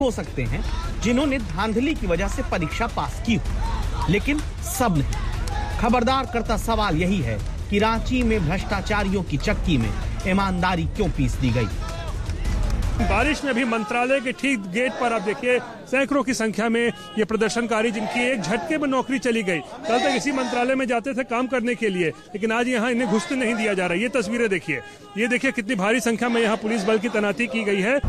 हो सकते हैं जिन्होंने धांधली की वजह से परीक्षा पास की हो, लेकिन सब नहीं। खबरदार करता सवाल यही है कि रांची में भ्रष्टाचारियों की चक्की में ईमानदारी क्यों पीस दी गई। बारिश में भी मंत्रालय के ठीक गेट पर आप देखिए सैकड़ों की संख्या में ये प्रदर्शनकारी जिनकी एक झटके में नौकरी चली गई। कल तक इसी मंत्रालय में जाते थे काम करने के लिए, लेकिन आज यहाँ इन्हें घुसने नहीं दिया जा रहा। ये तस्वीरें देखिए, ये देखिए कितनी भारी संख्या में यहाँ पुलिस बल की तैनाती की गई है।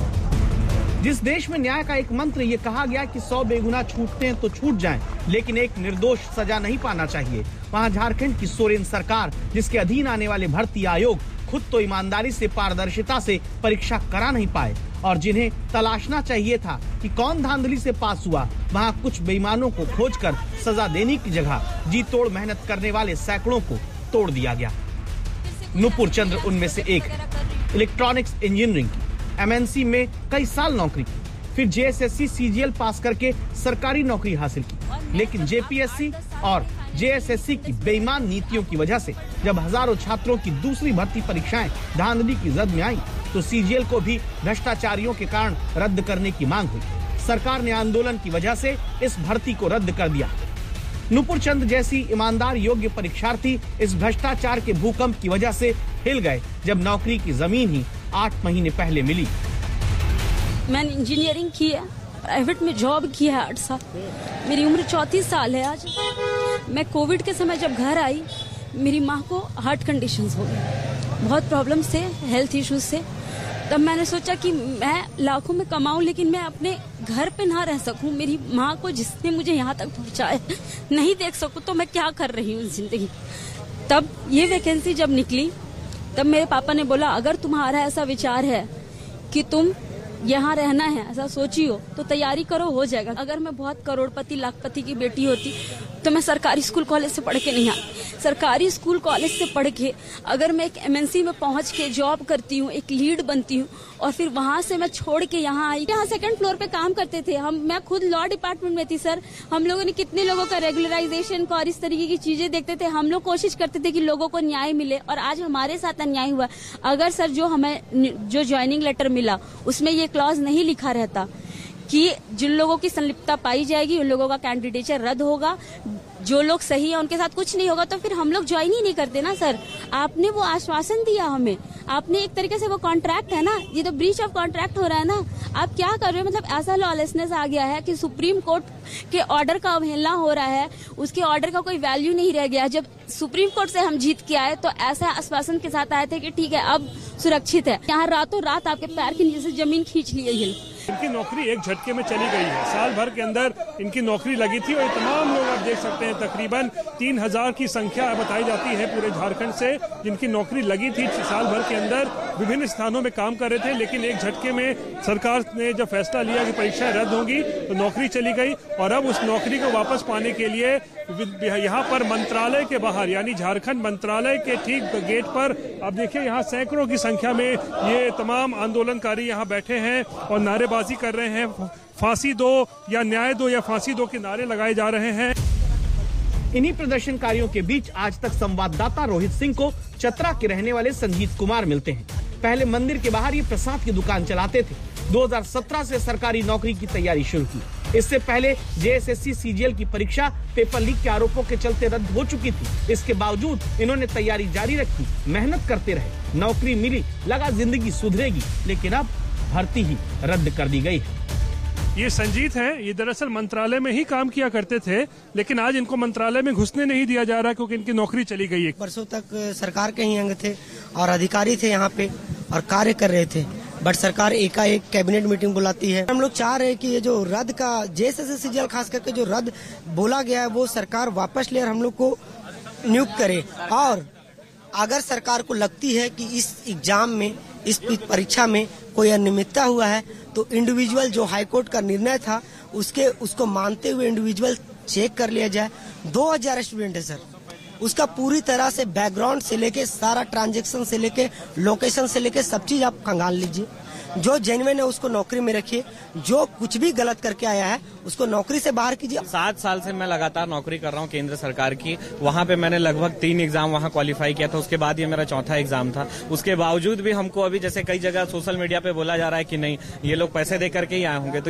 जिस देश में न्याय का एक मंत्र ये कहा गया कि 100 बेगुनाह छूटते हैं तो छूट जाएं, लेकिन एक निर्दोष सजा नहीं पाना चाहिए, वहाँ झारखंड की सोरेन सरकार, जिसके अधीन आने वाले भर्ती आयोग खुद तो ईमानदारी से, पारदर्शिता से परीक्षा करा नहीं पाए, और जिन्हें तलाशना चाहिए था कि कौन धांधली से पास हुआ, वहाँ कुछ बेईमानों को खोजकर सजा देने की जगह जी तोड़ मेहनत करने वाले सैकड़ों को तोड़ दिया गया। नुपुर चंद्र उनमें से एक है। इलेक्ट्रॉनिक्स इंजीनियरिंग की MNC में कई साल नौकरी की, फिर JSSC CGL पास करके सरकारी नौकरी हासिल की, लेकिन JPSC और JSSC की बेईमान नीतियों की वजह से जब हजारों छात्रों की दूसरी भर्ती परीक्षाएं धांधली की जद में आई, तो CGL को भी भ्रष्टाचारियों के कारण रद्द करने की मांग हुई। सरकार ने आंदोलन की वजह से इस भर्ती को रद्द कर दिया। नुपुर चंद जैसी ईमानदार योग्य परीक्षार्थी इस भ्रष्टाचार के भूकंप की वजह से हिल गए, जब नौकरी की जमीन ही 8 महीने पहले मिली। मैंने इंजीनियरिंग की है, प्राइवेट में जॉब की है 8 साल। मेरी उम्र 34 साल है आज। मैं कोविड के समय जब घर आई, मेरी माँ को हार्ट कंडीशंस हो गई, बहुत प्रॉब्लम से, हेल्थ इश्यूज से। तब मैंने सोचा कि मैं लाखों में कमाऊं, लेकिन मैं अपने घर पे ना रह सकूं। मेरी माँ को, जिसने मुझे यहाँ तक पहुँचाया, नहीं देख सकूं तो मैं क्या कर रही हूँ जिंदगी। तब ये वैकेंसी जब निकली, तब मेरे पापा ने बोला, अगर तुम्हारा ऐसा विचार है कि तुम यहाँ रहना है, ऐसा सोची हो, तो तैयारी करो, हो जाएगा। अगर मैं बहुत करोड़पति लाखपति की बेटी होती तो मैं सरकारी स्कूल कॉलेज से पढ़ के नहीं आई। सरकारी स्कूल कॉलेज से पढ़ के अगर मैं एक MNC में पहुंच के जॉब करती हूँ, एक लीड बनती हूँ, और फिर वहां से मैं छोड़ के यहाँ आई। यहाँ 2nd फ्लोर पे काम करते थे हम। मैं खुद लॉ डिपार्टमेंट में थी सर। हम लोगों ने कितने लोगों का रेगुलराइजेशन और इस तरीके की चीजें देखते थे। हम लोग कोशिश करते थे कि लोगों को न्याय मिले, और आज हमारे साथ अन्याय हुआ। अगर सर जो ज्वाइनिंग लेटर मिला उसमें ये क्लॉज नहीं लिखा रहता कि जिन लोगों की संलिप्तता पाई जाएगी उन लोगों का कैंडिडेचर रद्द होगा, जो लोग सही है उनके साथ कुछ नहीं होगा, तो फिर हम लोग ज्वाइन ही नहीं करते ना सर। आपने वो आश्वासन दिया हमें, आपने एक तरीके से वो कॉन्ट्रैक्ट है ना, ये तो ब्रीच ऑफ कॉन्ट्रैक्ट हो रहा है ना। आप क्या कर रहे हो? मतलब ऐसा लॉलेसनेस आ गया है कि सुप्रीम कोर्ट के ऑर्डर का अवहेलना हो रहा है, उसके ऑर्डर का कोई वैल्यू नहीं रह गया। जब सुप्रीम कोर्ट से हम जीत के आए तो ऐसा आश्वासन के साथ आए थे कि ठीक है अब सुरक्षित है। यहाँ रातों रात आपके पैर के नीचे से जमीन खींच ली गई है। इनकी नौकरी एक झटके में चली गई है। साल भर के अंदर इनकी नौकरी लगी थी, और तमाम लोग आप देख सकते हैं, तकरीबन 3000 की संख्या बताई जाती है पूरे झारखंड से जिनकी नौकरी लगी थी साल भर के अंदर। विभिन्न स्थानों में काम कर रहे थे, लेकिन एक झटके में सरकार ने जब फैसला लिया कि परीक्षाएं रद्द होंगी तो नौकरी चली गई, और अब उस नौकरी को वापस पाने के लिए यहाँ पर मंत्रालय के बाहर, यानी झारखंड मंत्रालय के ठीक गेट पर आप देखिए, यहाँ सैकड़ों की संख्या में ये तमाम आंदोलनकारी यहाँ बैठे हैं और नारेबाजी कर रहे हैं। फांसी दो या न्याय दो या फांसी दो के नारे लगाए जा रहे हैं। इन्हीं प्रदर्शनकारियों के बीच आज तक संवाददाता रोहित सिंह को चतरा के रहने वाले संजीत कुमार मिलते हैं। पहले मंदिर के बाहर ये प्रसाद की दुकान चलाते थे। 2017 से सरकारी नौकरी की तैयारी शुरू की। इससे पहले JSSC CGL की परीक्षा पेपर लीक के आरोपों के चलते रद्द हो चुकी थी। इसके बावजूद इन्होंने तैयारी जारी रखी, मेहनत करते रहे, नौकरी मिली, लगा जिंदगी सुधरेगी, लेकिन अब भर्ती ही रद्द कर दी गई है। ये संजीत हैं, ये दरअसल मंत्रालय में ही काम किया करते थे, लेकिन आज इनको मंत्रालय में घुसने नहीं दिया जा रहा क्योंकि इनकी नौकरी चली गई है। वर्षों तक सरकार के ही अंग थे और अधिकारी थे यहाँ पे और कार्य कर रहे थे, बट सरकार एकाएक कैबिनेट मीटिंग बुलाती है। हम लोग चाह रहे हैं कि ये जो रद्द का JSSC CGL खास करके जो रद्द बोला गया है वो सरकार वापस ले और हम लोग को नियुक्त करे। और अगर सरकार को लगती है कि इस एग्जाम में, इस परीक्षा में कोई अनियमितता हुआ है, तो इंडिविजुअल जो हाईकोर्ट का निर्णय था उसको मानते हुए इंडिविजुअल चेक कर लिया जाए। 2000 स्टूडेंट है सर, उसका पूरी तरह से बैकग्राउंड से लेके, सारा ट्रांजैक्शन से लेके, लोकेशन से लेके सब चीज आप खंगाल लीजिए। जो जेन्युइन है उसको नौकरी में रखिए, जो कुछ भी गलत करके आया है उसको नौकरी से बाहर कीजिए। 7 साल से मैं लगातार नौकरी कर रहा हूँ केंद्र सरकार की। वहाँ पे मैंने लगभग 3 एग्जाम वहाँ क्वालिफाई किया था, उसके बाद ये मेरा चौथा एग्जाम था। उसके बावजूद भी हमको अभी जैसे कई जगह सोशल मीडिया पे बोला जा रहा है कि नहीं ये लोग पैसे दे करके ही आए होंगे, तो